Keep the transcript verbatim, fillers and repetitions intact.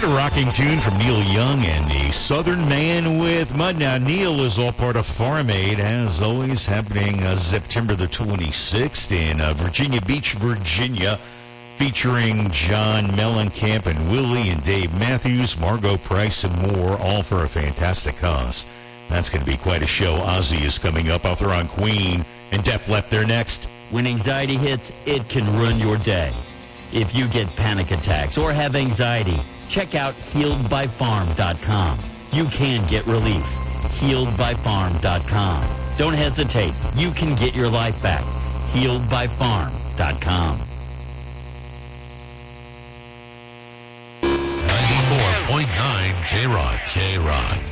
What a rocking tune from Neil Young and the Southern Man with Mud. Now, Neil is all part of Farm Aid, as always, happening uh, September the twenty-sixth in uh, Virginia Beach, Virginia, featuring John Mellencamp and Willie and Dave Matthews, Margot Price, and more, all for a fantastic cause. That's going to be quite a show. Ozzy is coming up. Out there on Queen and Def Leppard there next. When anxiety hits, it can ruin your day. If you get panic attacks or have anxiety, check out healed by farm dot com. You can get relief. healed by farm dot com. Don't hesitate. You can get your life back. healed by farm dot com. ninety-four point nine K-Rock. K-Rock.